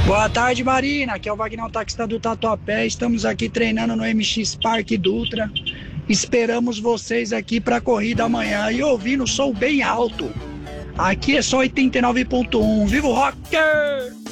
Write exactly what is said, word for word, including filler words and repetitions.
Boa tarde, Marina. Aqui é o Wagner, taxista do Tatuapé. Estamos aqui treinando no M X Park Dutra. Esperamos vocês aqui para a corrida amanhã. E ouvindo o som bem alto. Aqui é só oitenta e nove ponto um. Viva o Rocker!